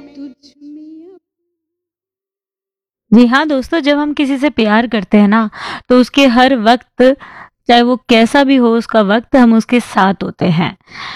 जी हाँ दोस्तों, जब हम किसी से प्यार करते हैं ना, तो उसके हर वक्त, चाहे वो कैसा भी हो उसका वक्त, हम उसके साथ होते हैं।